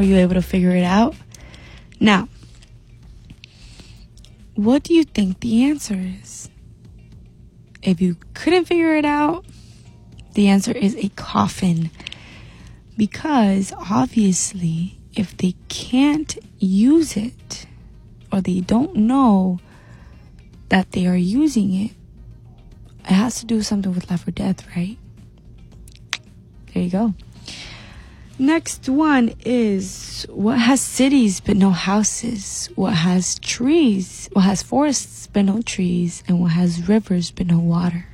Were you able to figure it out? Now, what do you think the answer is? If you couldn't figure it out, the answer is a coffin. Because obviously, if they can't use it, or they don't know that they are using it, it has to do something with life or death, right? There you go. Next one is, what has cities but no houses? What has trees? What has forests but no trees? And what has rivers but no water?